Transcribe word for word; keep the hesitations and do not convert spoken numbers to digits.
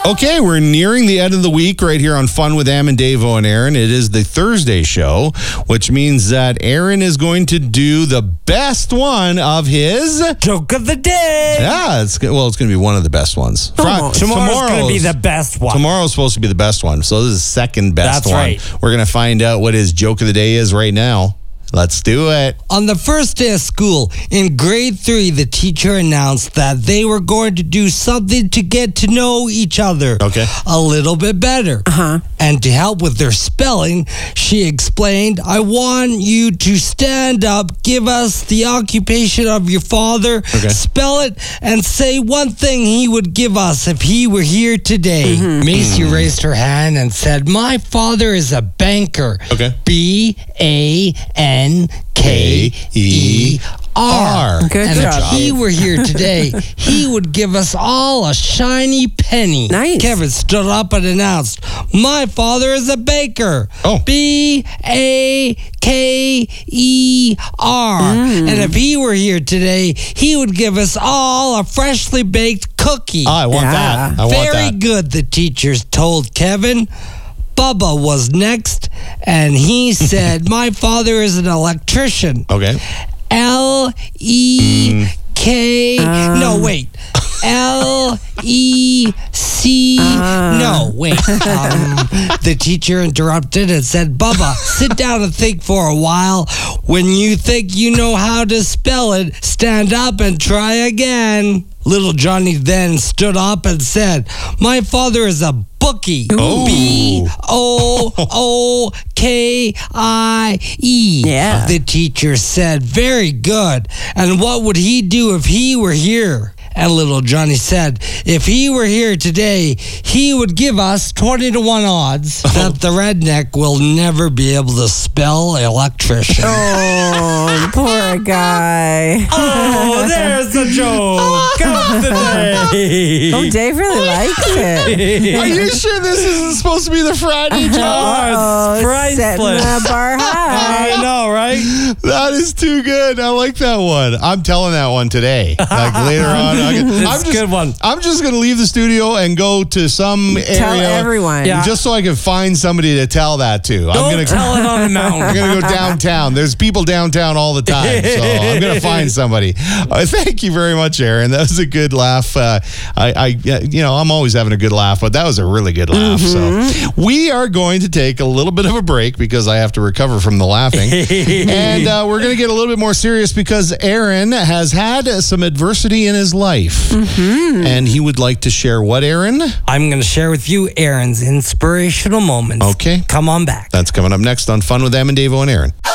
Okay, we're nearing the end of the week right here on Fun with Am and Davo and Aaron. It is the Thursday show, which means that Aaron is going to do the best one of his joke of the day. Yeah, it's well, it's going to be one of the best ones. Oh, tomorrow's, tomorrow's going to be the best one. Tomorrow's supposed to be the best one, so this is the second best That's one. Right. We're going to find out what his joke of the day is right now. Let's do it. On the first day of school, in grade three, the teacher announced that they were going to do something to get to know each other okay. a little bit better. Uh-huh. And to help with their spelling, she explained, I want you to stand up, give us the occupation of your father, okay. spell it, and say one thing he would give us if he were here today. Mm-hmm. Macy mm. raised her hand and said, my father is a banker. Okay. B A N K E R. Good and job. if he were here today, he would give us all a shiny penny. Nice. Kevin stood up and announced, my father is a baker. Oh. B A K E R. Mm. And if he were here today, he would give us all a freshly baked cookie. Oh, I want Yeah. that. I want Very that. good, the teachers told Kevin. Bubba was next, and he said, my father is an electrician. Okay. L E K. Um. No, wait. L E C. Uh. No, wait. Um, the teacher interrupted and said, Bubba, sit down and think for a while. When you think you know how to spell it, stand up and try again. Little Johnny then stood up and said, my father is a bookie. Ooh. B O O K I E. Yeah. The teacher said, very good. And what would he do if he were here? And little Johnny said, if he were here today, he would give us twenty to one odds that the redneck will never be able to spell electrician. Oh, poor guy. Oh, there's the joke of the day. Oh, Dave really likes it. Are you sure this isn't supposed to be the Friday joke? Oh, setting the bar high. I know, right? That is too good. I like that one. I'm telling that one today. Like later on. I'm It's just, a good one. I'm just going to leave the studio and go to some area. Tell everyone. Yeah. Just so I can find somebody to tell that to. Don't I'm gonna, tell it on the mountain. I'm going to go downtown. There's people downtown all the time. So I'm going to find somebody. Uh, thank you very much, Aaron. That was a good laugh. Uh, I, I, you know, I'm always having a good laugh, but that was a really good laugh. Mm-hmm. So we are going to take a little bit of a break because I have to recover from the laughing. And uh, we're going to get a little bit more serious because Aaron has had some adversity in his life. Mm-hmm. And he would like to share what, Aaron? I'm going to share with you Aaron's inspirational moments. Okay. Come on back. That's coming up next on Fun with Am and Davo and Aaron.